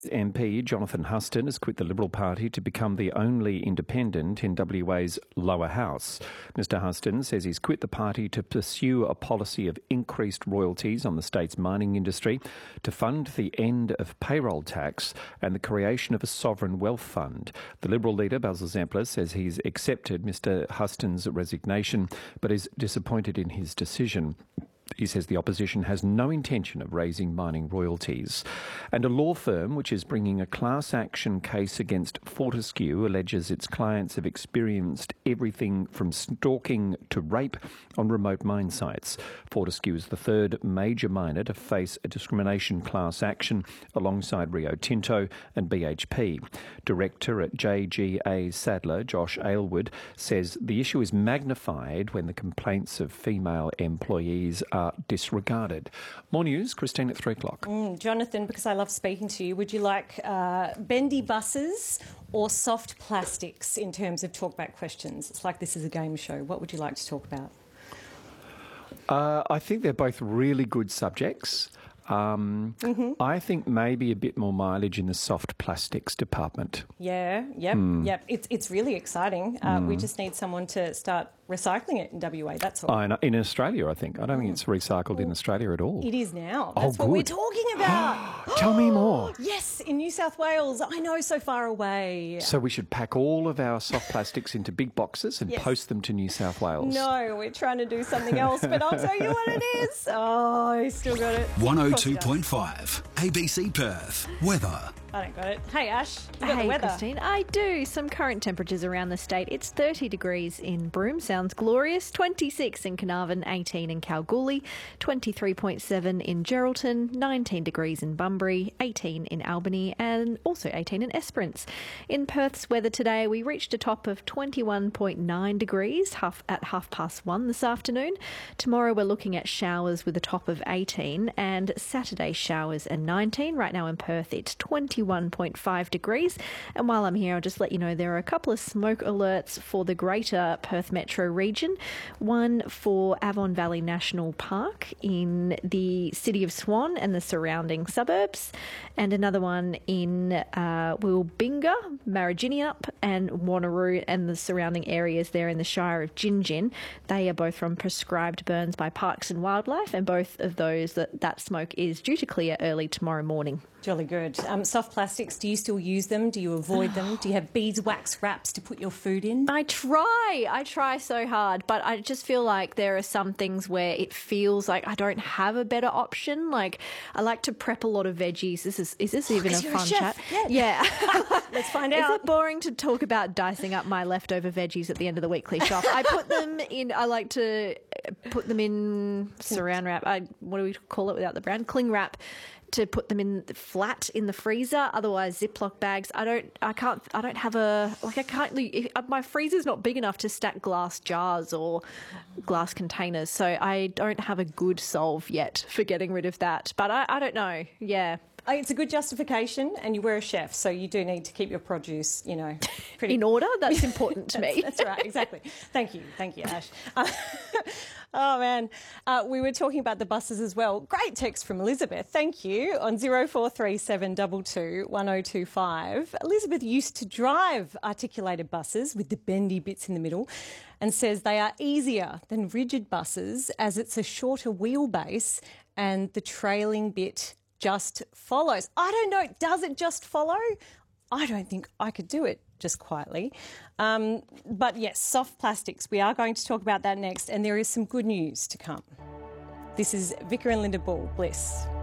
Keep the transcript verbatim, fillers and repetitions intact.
M P Jonathan Huston has quit the Liberal Party to become the only independent in W A's lower house. Mr Huston says he's quit the party to pursue a policy of increased royalties on the state's mining industry, to fund the end of payroll tax and the creation of a sovereign wealth fund. The Liberal leader, Basil Zempilas, says he's accepted Mr Huston's resignation but is disappointed in his decision. He says the opposition has no intention of raising mining royalties. And a law firm which is bringing a class action case against Fortescue alleges its clients have experienced everything from stalking to rape on remote mine sites. Fortescue is the third major miner to face a discrimination class action alongside Rio Tinto and B H P. Director at J G A Sadler, Josh Aylward, says the issue is magnified when the complaints of female employees are disregarded. More news, Christine at three o'clock. Mm, Jonathan, because I love speaking to you, would you like uh, bendy buses or soft plastics in terms of talkback questions? It's like this is a game show. What would you like to talk about? Uh, I think they're both really good subjects. Um, mm-hmm. I think maybe a bit more mileage in the soft plastics department. Yeah, yep, mm. yep. It's it's really exciting. Uh, mm. We just need someone to start recycling it in W A, that's all. I know, in Australia, I think. I don't think it's recycled in Australia at all. It is now. That's oh, what we're talking about. Tell me more. Yes, in New South Wales. I know, so far away. So we should pack all of our soft plastics into big boxes and yes. post them to New South Wales. No, we're trying to do something else, but I'll tell you what it is. Oh, I still got it. one oh two point five A B C Perth. Weather. I don't got it. Hey, Ash, you got hey, the weather. Christine, I do. Some current temperatures around the state. It's thirty degrees in Broome, sounds glorious. twenty-six in Carnarvon, eighteen in Kalgoorlie, twenty-three point seven in Geraldton, nineteen degrees in Bunbury, eighteen in Albany, and also eighteen in Esperance. In Perth's weather today, we reached a top of twenty-one point nine degrees half, at half past one this afternoon. Tomorrow we're looking at showers with a top of eighteen, and Saturday showers and nineteen. Right now in Perth, it's twenty-one point five degrees. And while I'm here, I'll just let you know there are a couple of smoke alerts for the greater Perth metro region. One for Avon Valley National Park in the city of Swan and the surrounding suburbs, and another one in uh, Wilbinga, Marriginup and Wanneroo and the surrounding areas there in the Shire of Gingin. They are both from prescribed burns by Parks and Wildlife, and both of those, that, that smoke is due to clear early tomorrow morning. Jolly good. Um, soft plastics, do you still use them? Do you avoid them? Do you have beeswax wraps to put your food in? I try. I try so hard, but I just feel like there are some things where it feels like I don't have a better option. Like, I like to prep a lot of veggies. This is is this oh, even a you're fun a chef. chat? Yeah. yeah. Let's find out. Is it boring to talk about dicing up my leftover veggies at the end of the weekly shop? I put them in, I like to put them in saran wrap. I, what do we call it without the brand? Cling wrap. To put them in flat in the freezer, otherwise Ziploc bags. I don't, I can't, I don't have a, like I can't, if, my freezer's not big enough to stack glass jars or glass containers, so I don't have a good solve yet for getting rid of that, but I, I don't know, yeah. It's a good justification, and you were a chef, so you do need to keep your produce, you know, pretty... in order. That's important to that's, me. That's right, exactly. Thank you. Thank you, Ash. Uh, oh, man. Uh, we were talking about the buses as well. Great text from Elizabeth. Thank you. On zero four three seven two two one oh two five. Elizabeth used to drive articulated buses with the bendy bits in the middle and says they are easier than rigid buses as it's a shorter wheelbase and the trailing bit just follows. I don't know. Does it just follow? I don't think I could do it just quietly. Um, but yes, soft plastics. We are going to talk about that next, and there is some good news to come. This is Vicar and Linda Bull. Bliss.